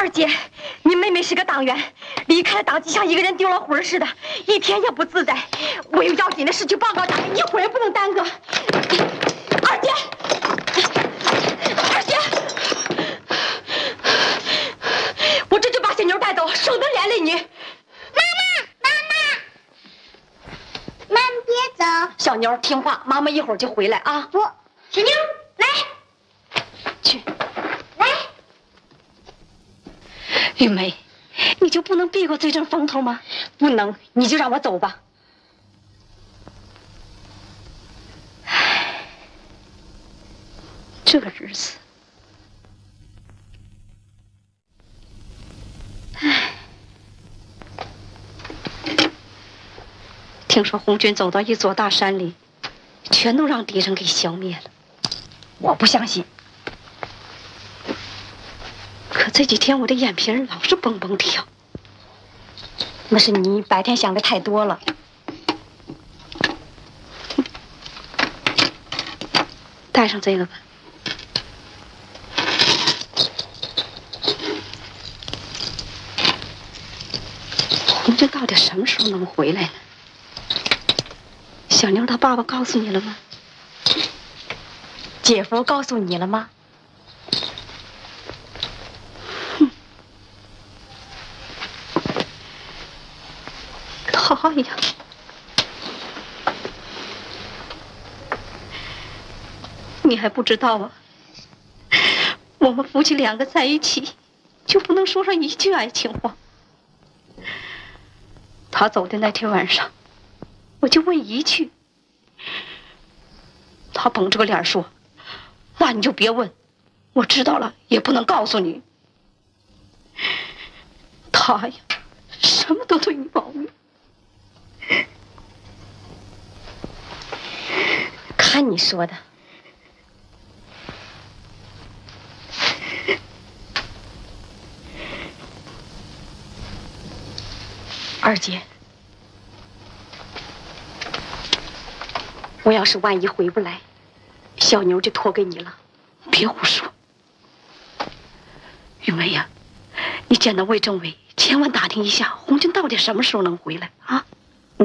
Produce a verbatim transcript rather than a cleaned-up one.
二姐，你妹妹是个党员，离开了党就像一个人丢了魂似的，一天也不自在。我有要紧的事去报告党员，一会儿也不能耽搁。二姐，二姐，我这就把小妞带走，省得连累你。妈妈，妈妈，妈妈别走。 小妞听话，妈妈一会儿就回来啊。 不，小妞来， 去。 玉梅，你就不能避过这阵风头吗？ 不能，你就让我走吧。 唉，这日子，唉，听说红军走到一座大山里，全都让敌人给消灭了。 我不相信。 可这几天我的眼皮老是蹦蹦跳， 那是你白天想的太多了。 带上这个吧。红军到底什么时候能回来呢？小妞她爸爸告诉你了吗？ 姐夫告诉你了吗？ 哎呀，你还不知道啊？我们夫妻两个在一起，就不能说上一句爱情话。他走的那天晚上，我就问一句，他绷着个脸说：“那你就别问，我知道了也不能告诉你。”他呀，什么都对你保密。 看你说的，二姐，我要是万一回不来，小妞就托给你了。 别胡说，玉梅呀，你见到魏政委，千万打听一下红军到底什么时候能回来啊？